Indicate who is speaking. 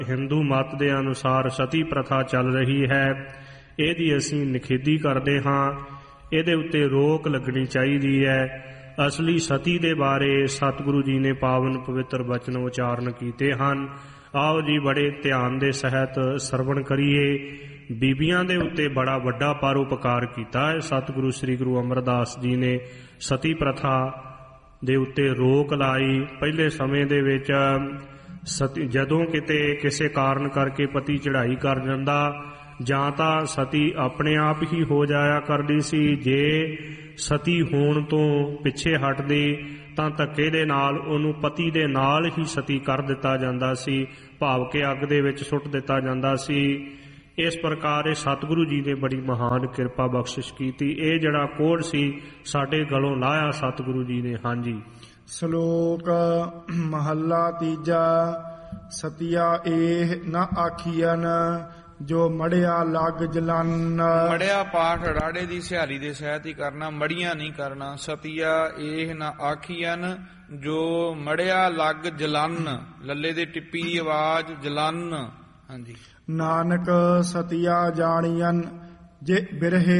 Speaker 1: ਹਿੰਦੂ ਮਤ ਦੇ ਅਨੁਸਾਰ ਸਤੀ ਪ੍ਰਥਾ ਚੱਲ ਰਹੀ ਹੈ, ਇਹਦੀ ਅਸੀਂ ਨਿਖੇਧੀ ਕਰਦੇ ਹਾਂ। ਇਹਦੇ ਉੱਤੇ ਰੋਕ ਲੱਗਣੀ ਚਾਹੀਦੀ ਹੈ। ਅਸਲੀ ਸਤੀ ਦੇ ਬਾਰੇ ਸਤਿਗੁਰੂ ਜੀ ਨੇ ਪਾਵਨ ਪਵਿੱਤਰ ਬਚਨ ਉਚਾਰਨ ਕੀਤੇ ਹਨ। ਆਓ ਜੀ ਬੜੇ ਧਿਆਨ ਦੇ ਸਹਿਤ ਸਰਵਣ ਕਰੀਏ। ਬੀਬੀਆਂ ਦੇ ਉੱਤੇ ਬੜਾ ਵੱਡਾ ਪਰਉਪਕਾਰ ਕੀਤਾ ਹੈ ਸਤਿਗੁਰੂ ਸ੍ਰੀ ਗੁਰੂ ਅਮਰਦਾਸ ਜੀ ਨੇ। ਸਤੀ ਪ੍ਰਥਾ ਦੇ ਉੱਤੇ ਰੋਕ ਲਾਈ। ਪਹਿਲੇ ਸਮੇਂ ਦੇ ਵਿੱਚ ਜਦੋਂ ਕਿਤੇ ਕਿਸੇ ਕਾਰਨ ਕਰਕੇ ਪਤੀ ਚੜ੍ਹਾਈ ਕਰ ਜਾਂਦਾ, ਜਾਂ ਤਾਂ ਸਤੀ ਆਪਣੇ ਆਪ ਹੀ ਹੋ ਜਾਇਆ ਕਰਦੀ ਸੀ। ਜੇ ਸਤੀ ਹੋਣ ਤੋਂ ਪਿੱਛੇ ਹਟਦੀ ਤਾਂ ਧੱਕੇ ਦੇ ਨਾਲ ਉਹਨੂੰ ਪਤੀ ਦੇ ਨਾਲ ਹੀ ਸਤੀ ਕਰ ਦਿੱਤਾ ਜਾਂਦਾ ਸੀ, ਭਾਵ ਕਿ ਅੱਗ ਦੇ ਵਿੱਚ ਸੁੱਟ ਦਿੱਤਾ ਜਾਂਦਾ ਸੀ। ਇਸ ਪ੍ਰਕਾਰ ਇਹ ਸਤਿਗੁਰੂ ਜੀ ਨੇ ਬੜੀ ਮਹਾਨ ਕਿਰਪਾ ਬਖਸ਼ਿਸ਼ ਕੀਤੀ। ਇਹ ਜਿਹੜਾ ਕੋੜ ਸੀ ਸਾਡੇ ਗਲੋਂ ਲਾਹਿਆ ਸਤਿਗੁਰੂ ਜੀ ਨੇ। ਹਾਂਜੀ।
Speaker 2: ਸ਼ਲੋਕ ਮਹੱਲਾ ਤੀਜਾ। ਸਤਿਆ ਇਹ ਨਾ ਆਖੀਐਨ ਜੋ ਮੜਿਆ ਲੱਗ ਜਲਨ।
Speaker 3: ਮੜਿਆ ਪਾਠ ਰਾੜੇ ਦੀ ਸਿਹਾਰੀ ਦੇ ਸਹਿਤ ਹੀ ਕਰਨਾ, ਮੜੀਆਂ ਨਹੀਂ ਕਰਨਾ। ਸਤਿਆ ਇਹ ਨਾ ਆਖੀਐਨ ਜੋ ਮੜਿਆ ਲੱਗ ਜਲਨ, ਲੱਲੇ ਦੇ ਟਿੱਪੀ ਦੀ ਆਵਾਜ਼ ਜਲਨ। ਹਾਂਜੀ।
Speaker 2: ਨਾਨਕ ਸਤਿਆ ਜਾਣੀਐਨ ਜੇ ਬਿਰਹੇ